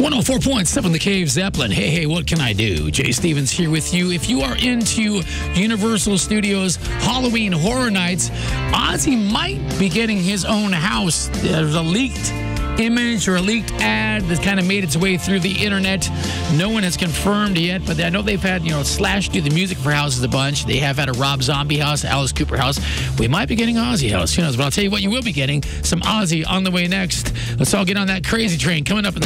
104.7 The Cave Zeppelin. Hey, what can I do? Jay Stevens here with you. If you are into Universal Studios Halloween Horror Nights, Ozzy might be getting his own house. There's a leaked image or a leaked ad that kind of made its way through the internet. No one has confirmed yet, but I know they've had, Slash do the music for houses a bunch. They have had a Rob Zombie house, Alice Cooper house. We might be getting Ozzy house. Who knows? But I'll tell you what, you will be getting some Ozzy on the way next. Let's all get on that crazy train coming up in the